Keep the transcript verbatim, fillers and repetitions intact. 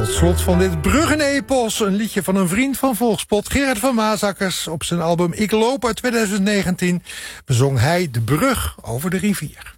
tot slot van dit Bruggenepos, een liedje van een vriend van Volkspot, Gerard van Maasakkers. Op zijn album Ik Loop uit twintig negentien bezong hij de brug over de rivier.